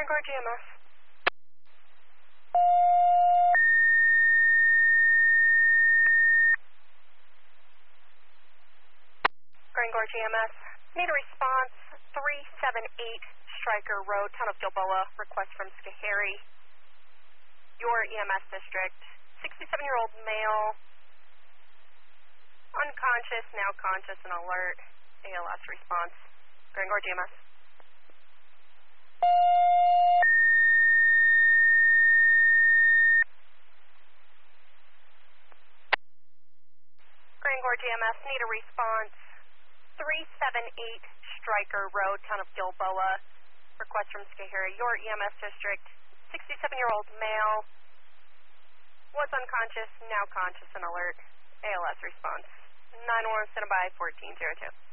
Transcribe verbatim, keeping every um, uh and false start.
Grangar G M S. Grangar G M S. Need a response. three seven eight Stryker Road, Town of Gilboa. Request from Schoharie. Your E M S district. sixty-seven-year-old male. Unconscious, now conscious and alert. A L S response. Grangar G M S. Grangar G M S, need a response. three seven eight Stryker Road, Town of Gilboa. Request from Schoharie. Your E M S district. sixty-seven-year-old male. Was unconscious, now conscious and alert. A L S response. nine one one, stand by, fourteen zero two.